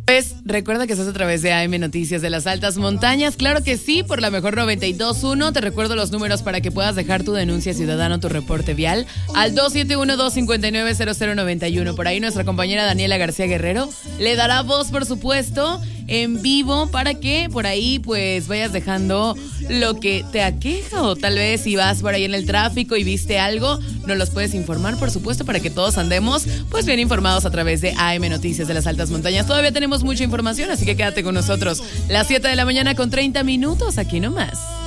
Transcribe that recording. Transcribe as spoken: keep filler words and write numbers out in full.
Pues recuerda que estás a través de A M Noticias de las Altas Montañas. Claro que sí, por la mejor noventa y dos punto uno. Te recuerdo los números para que puedas dejar tu denuncia ciudadana, tu reporte vial al dos siete uno, dos cinco nueve, cero cero nueve uno. Por ahí nuestra compañera Daniela García Guerrero le dará voz, por supuesto, en vivo para que por ahí pues vayas dejando lo que te aqueja, o tal vez si vas por ahí en el tráfico y viste algo, nos los puedes informar, por supuesto, para que todos andemos pues bien informados a través de A M Noticias de las Altas Montañas. Todavía tenemos mucha información, así que quédate con nosotros. Las siete de la mañana con treinta minutos, aquí nomás.